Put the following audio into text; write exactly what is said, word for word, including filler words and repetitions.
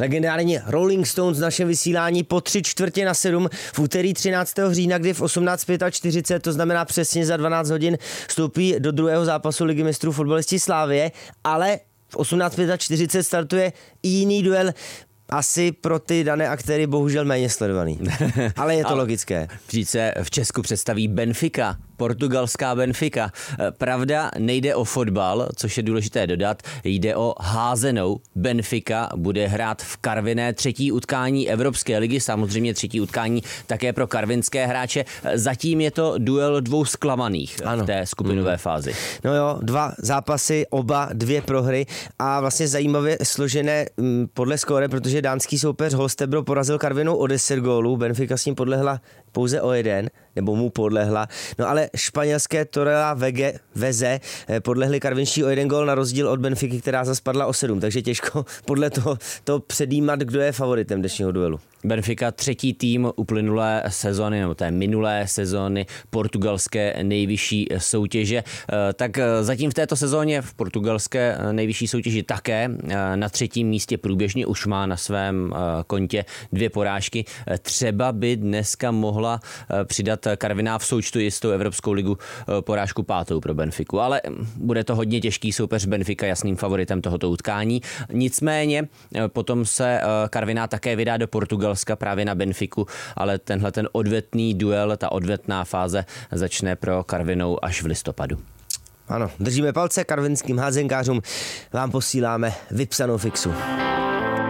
Legendární Rolling Stones v našem vysílání po tři čtvrtě na sedm v úterý třináctého října, kdy v osmnáct čtyřicet pět, to znamená přesně za dvanáct hodin, vstoupí do druhého zápasu Ligy mistrů fotbalisti Slavie, ale v osmnáct čtyřicet pět startuje i jiný duel, asi pro ty dané aktéry bohužel méně sledovaný. Ale je to logické. Vždyť se v Česku představí Benfica, portugalská Benfica. Pravda, nejde o fotbal, což je důležité dodat, jde o házenou. Benfica bude hrát v Karviné třetí utkání Evropské ligy, samozřejmě třetí utkání také pro karvinské hráče. Zatím je to duel dvou zklamaných ano. v té skupinové mm. fázi. No jo, dva zápasy, oba dvě prohry a vlastně zajímavě složené m, podle skóre, protože dánský soupeř Holstebro porazil Karvinou o deset gólů, Benfica s ním podlehla pouze o jeden, nebo mu podlehla. No ale španělské Torreón Vege, Veze podlehli karvinští o jeden gól na rozdíl od Benfiky, která zaspadla o sedm, takže těžko podle toho to předjímat, kdo je favoritem dnešního duelu. Benfica třetí tým uplynulé sezony, nebo té minulé sezony portugalské nejvyšší soutěže. Tak zatím v této sezóně v portugalské nejvyšší soutěži také na třetím místě průběžně už má na svém kontě dvě porážky. Třeba by dneska mohla přidat Karviná v součtu jistou Evropskou ligu porážku pátou pro Benfiku, ale bude to hodně těžký soupeř. Benfica jasným favoritem tohoto utkání. Nicméně potom se Karviná také vydá do Portugalska právě na Benfiku, ale tenhle ten odvetný duel, ta odvetná fáze začne pro Karvinou až v listopadu. Ano, držíme palce karvinským házenkářům, vám posíláme vypsanou fixu.